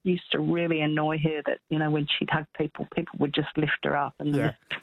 used to really annoy her that, when she'd hug people, people would just lift her up. And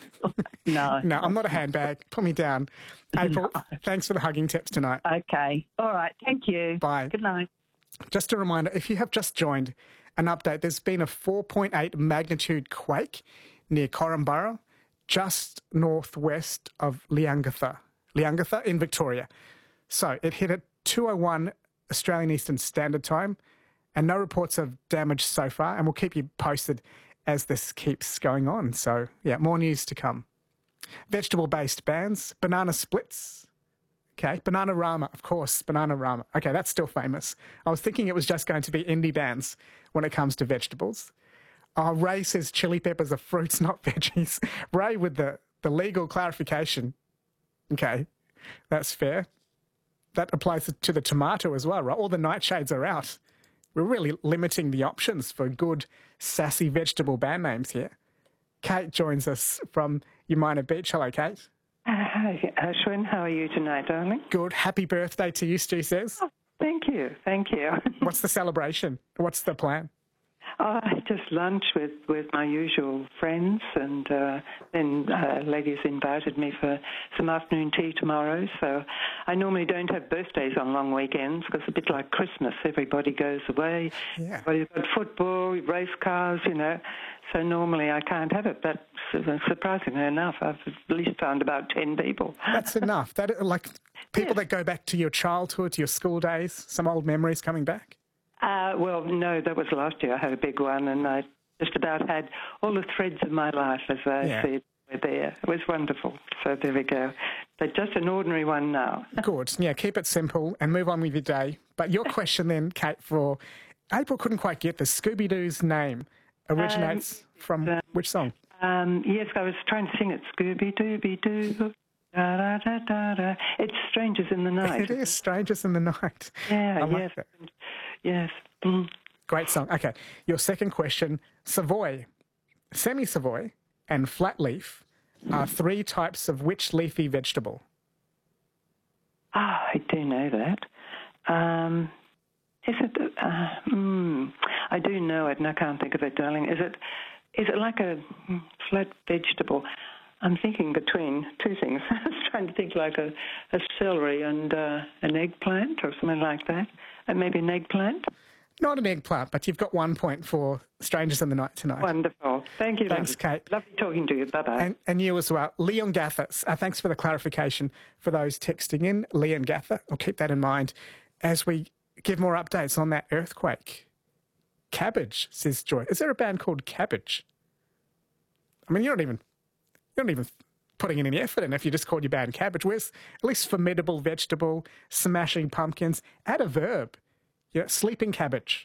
no. No, I'm not a handbag. Put me down. April, thanks for the hugging tips tonight. Okay. All right. Thank you. Bye. Good night. Just a reminder, if you have just joined, an update, there's been a 4.8 magnitude quake near Korumburra, just northwest of Leongatha in Victoria. So it hit at 2:01 Australian Eastern Standard Time, and no reports of damage so far, and we'll keep you posted as this keeps going on. So, yeah, more news to come. Vegetable-based bands, Banana Splits. Okay, Bananarama, of course, Bananarama. Okay, that's still famous. I was thinking it was just going to be indie bands when it comes to vegetables. Ray says chili peppers are fruits, not veggies. Ray with the legal clarification. Okay, that's fair. That applies to the tomato as well, right? All the nightshades are out. We're really limiting the options for good, sassy vegetable band names here. Kate joins us from Umina Beach. Hello, Kate. Hi, Ashwin. How are you tonight, darling? Good. Happy birthday to you, Stu says. Oh, thank you. Thank you. What's the celebration? What's the plan? Just lunch with my usual friends, and then ladies invited me for some afternoon tea tomorrow. So I normally don't have birthdays on long weekends because a bit like Christmas, everybody goes away. Yeah. Everybody's got football, race cars, So normally I can't have it, but surprisingly enough, I've at least found about 10 people. That's enough. People that go back to your childhood, to your school days, some old memories coming back? Well, no, that was last year. I had a big one, and I just about had all the threads of my life, as I said, were there. It was wonderful. So there we go. But just an ordinary one now. Good. Yeah, keep it simple and move on with your day. But your question then, Kate, for April couldn't quite get the Scooby-Doo's name originates from which song? Yes, I was trying to sing it. Scooby-Dooby-Doo. Da, da, da, da, da. It's Strangers in the Night. It is Strangers in the Night. Yeah, like that. Yes. Mm. Great song. Okay, your second question, Savoy, semi-Savoy and flat leaf are three types of which leafy vegetable? I do know that. Is it? I do know it, and I can't think of it, darling. Is it like a flat vegetable? I'm thinking between two things. I was trying to think like a celery and an eggplant or something like that. And maybe an eggplant? Not an eggplant, but you've got 1 point for Strangers in the Night tonight. Wonderful. Thank you. Thanks, Kate. Lovely talking to you. Bye-bye. And you as well. Leon Gather, thanks for the clarification for those texting in. Leon Gather, I'll keep that in mind as we give more updates on that earthquake. Cabbage, says Joy. Is there a band called Cabbage? I mean, you're not even putting in any effort in if you just called your band Cabbage. Where's at least formidable vegetable, smashing pumpkins? Add a verb. Sleeping cabbage.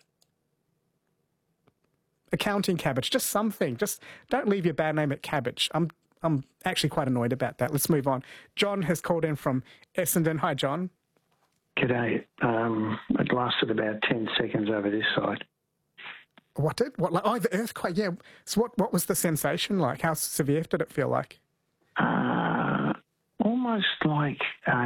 Accounting cabbage. Just something. Just don't leave your band name at Cabbage. I'm actually quite annoyed about that. Let's move on. John has called in from Essendon. Hi, John. G'day. It lasted about 10 seconds over this side. What did? The earthquake, yeah. So what was the sensation like? How severe did it feel like? Almost like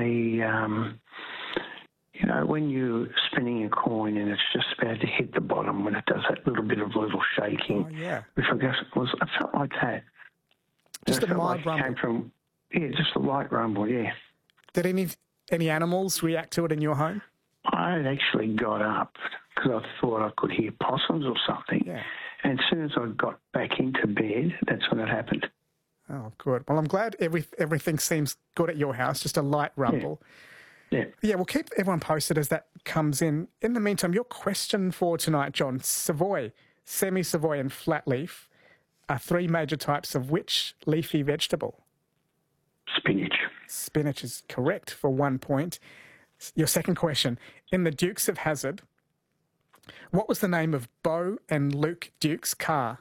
when you're spinning a coin and it's just about to hit the bottom when it does that little shaking. Oh, yeah. Which I guess it felt like that. Just a mild rumble. Came from, just a light rumble, yeah. Did any animals react to it in your home? I actually got up because I thought I could hear possums or something. Yeah. And as soon as I got back into bed, that's when it happened. Oh, good. Well, I'm glad everything seems good at your house, just a light rumble. Yeah. Yeah, we'll keep everyone posted as that comes in. In the meantime, your question for tonight, John, Savoy, semi-Savoy and flat leaf are three major types of which leafy vegetable? Spinach. Spinach is correct for 1 point. Your second question, in the Dukes of Hazzard, what was the name of Bo and Luke Duke's car?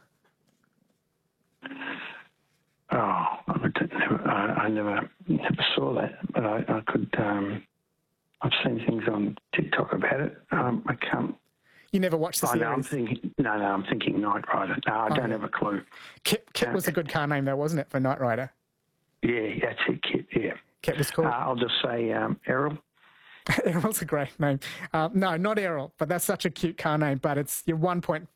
Oh, I never saw that, but I could. I've seen things on TikTok about it. I can't. You never watched the series? I'm thinking Knight Rider. No, I don't have a clue. Kit was a good car name, though, wasn't it, for Knight Rider? Yeah, that's it, Kit. Yeah. Kit was cool. I'll just say Errol. Errol's a great name. No, not Errol, but that's such a cute car name. But it's your 1 point